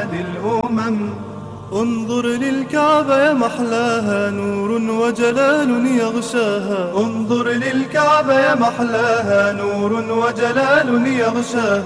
أعياد الأمم. انظر للكعبة يا محلاها، نور وجلال يغشاها. انظر للكعبة يا محلاها، نور وجلال يغشاها.